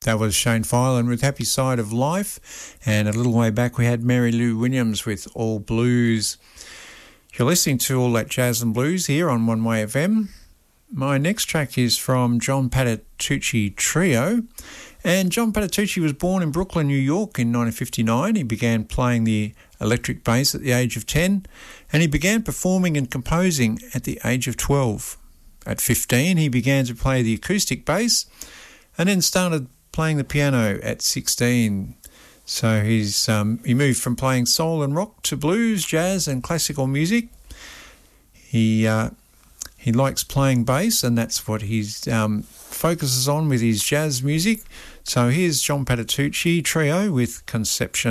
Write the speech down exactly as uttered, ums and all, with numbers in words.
That was Shane Filan with Happy Side of Life, and a little way back we had Mary Lou Williams with All Blues. You're listening to All That Jazz and Blues here on One Way F M. My next track is from John Patitucci Trio, and John Patitucci was born in Brooklyn, New York in nineteen fifty-nine. He began playing the electric bass at the age of ten, and he began performing and composing at the age of twelve. At fifteen, he began to play the acoustic bass and then started playing the piano at sixteen. So he's um, he moved from playing soul and rock to blues, jazz and classical music. He uh, he likes playing bass, and that's what he um, focuses on with his jazz music. So here's John Patitucci Trio with Conception.